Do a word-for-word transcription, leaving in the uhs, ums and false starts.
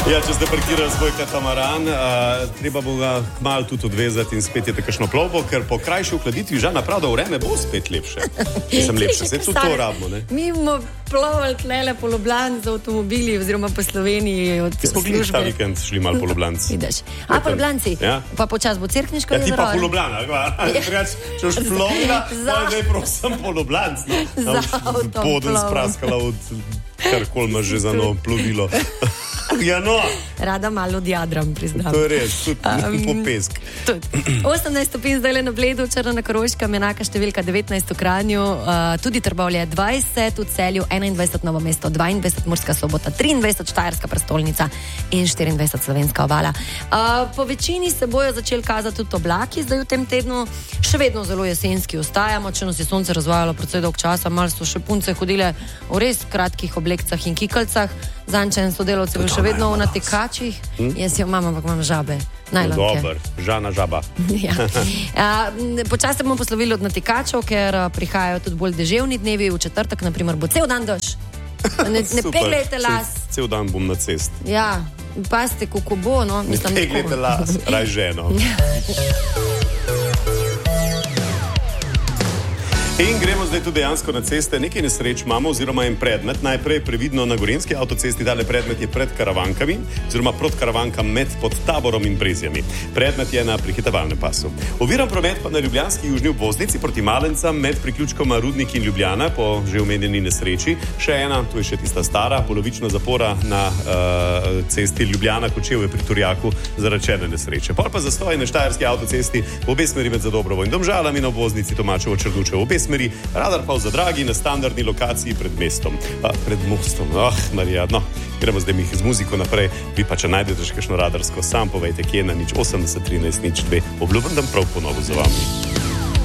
Ja, če ste parkirali svoj katamaran, uh, treba bo ga malo tudi odvezati in spet je takšno plovbo, ker po krajši ohladitvi žal napravda vreme bo spet lepše. Sem lepše, se tudi to rabimo, ne? Mi bomo plovali tlele po Ljubljani z avtomobili oziroma po Sloveniji od službe. Smo glih ta vikend šli malo po Ljubljanci. Ideš. A po Ljubljanci? Ja. Pa počas bo Cerkniško jezero. Ja, ti pa po ali? Ljubljana, če boš plovila, pa zdaj prosim po Ljubljanci. No. Za avtom Poden spraskala od karkoli imaš že za novo plovilo. Ja, no. Rada malo odjadram, priznam. To je res, tudi um, po pesk. osemnajst stopinj zdaj le na Bledu, Črna na Koroškem, enaka številka devetnajst v Kranju, uh, tudi Trbovlje dvajset, v Celju enaindvajset, Novo mesto dvaindvajset, Murska Sobota triindvajset, Štajerska prestolnica in štiriindvajset Slovenska obala. Uh, po večini se bojo začeli kazati tudi oblaki, zdaj v tem tednu še vedno zelo jesenski ostajamo, če nas je sonce razvajalo precej dolg časa, malo so še punce hodile v res kratkih oblekcah in kikalcah, zančen sodelavci še vedno v natekačih. Hm? Jaz jo imam, ampak imam žabe. Najlonke. Dobar, žana žaba. Ja. Počasi bomo poslovili od natekačev, ker prihajajo tudi bolj deževni dnevi. V četrtek, naprimer, bo cel dan dež. Ne, ne peglejte las. Cel, cel dan bom na cesti. Ja, pazite, kako bo, no. Mislim, ne peglejte las, raj ženo. In gremo zdaj tudi dejansko na ceste. Nekaj nesreč imamo oziroma en predmet. Najprej previdno na Gorenjski avtocesti. Tale predmet je pred Karavankami oziroma proti Karavankam med pod Taborom in Brezjami. Predmet je na prehitevalnem pasu. Oviran promet pa na ljubljanski južni obvoznici proti Malencam med priključkoma Rudnik in Ljubljana po že omenjeni nesreči. Še ena, to je še tista stara, polovična zapora na uh, cesti Ljubljana-Kočevje pri Turjaku zaradi črne nesreče. Pol pa zastoj na Štajerski avtocesti v obe smeri med Zadobrovo in Domžalami na obvoznici Tomačevo-Črnučevo. Obe smeri, radar pa v Zadragi na standardni lokaciji pred mestom. A, pred mostom, ah, Marija, no, gremo zdaj mi z muziko naprej. Vi pa, če najdete še kakšno radarsko, sam povejte, kje je na nič osemdeset trinajst nič dve. Obljubim, da prav ponovo za vami.